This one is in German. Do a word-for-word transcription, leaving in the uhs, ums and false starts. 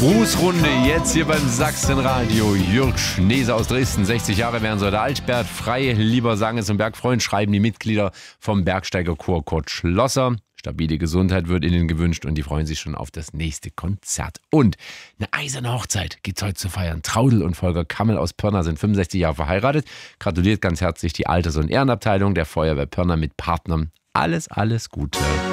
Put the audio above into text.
Grußrunde jetzt hier beim Sachsenradio. Jürg Schneese aus Dresden, sechzig Jahre werden so. Der Altbert Frei, lieber Sanges- und Bergfreund, schreiben die Mitglieder vom Bergsteigerchor Kurt Schlosser. Stabile Gesundheit wird ihnen gewünscht und die freuen sich schon auf das nächste Konzert. Und eine eiserne Hochzeit gibt's heute zu feiern. Traudl und Volker Kammel aus Pirna sind fünfundsechzig Jahre verheiratet. Gratuliert ganz herzlich die Alters- und Ehrenabteilung der Feuerwehr Pirna mit Partnern. Alles, alles Gute.